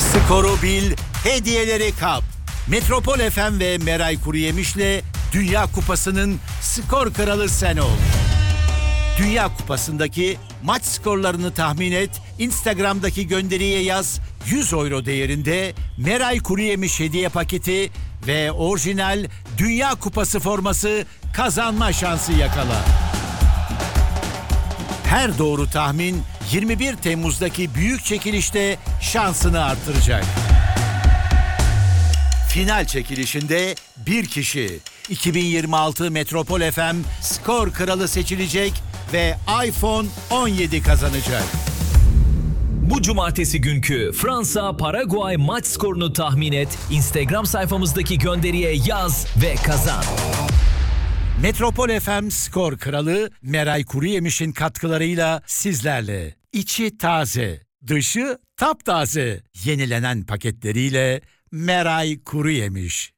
Skoru bil, hediyeleri kap. Metropol FM ve Meray Kuruyemiş'le Dünya Kupası'nın skor kralı sen ol. Dünya Kupası'ndaki maç skorlarını tahmin et, Instagram'daki gönderiye yaz, 100 euro değerinde Meray Kuruyemiş hediye paketi ve orijinal Dünya Kupası forması kazanma şansı yakala. Her doğru tahmin 21 Temmuz'daki büyük çekilişte şansını artıracak. Final çekilişinde bir kişi 2026 Metropol FM skor kralı seçilecek ve iPhone 17 kazanacak. Bu cumartesi günkü Fransa-Paraguay maç skorunu tahmin et, Instagram sayfamızdaki gönderiye yaz ve kazan. Metropol FM skor kralı Meray Kuruyemiş'in katkılarıyla sizlerle. İçi taze, dışı taptaze. Yenilenen paketleriyle Meray Kuruyemiş.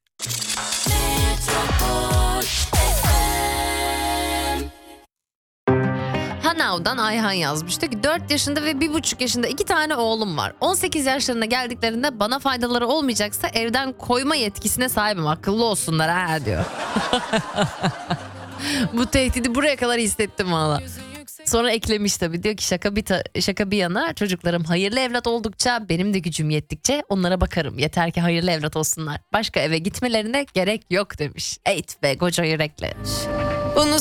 Hanav'dan Ayhan yazmış. Diyor ki 4 yaşında ve 1,5 yaşında 2 tane oğlum var. 18 yaşlarına geldiklerinde bana faydaları olmayacaksa evden koyma yetkisine sahibim. Akıllı olsunlar ha diyor. Bu tehdidi buraya kadar hissettim valla. Sonra eklemiş tabii, diyor ki şaka bir yana, çocuklarım hayırlı evlat oldukça, benim de gücüm yettikçe onlara bakarım. Yeter ki hayırlı evlat olsunlar. Başka eve gitmelerine gerek yok demiş. Eğit be koca yürekler. Bunu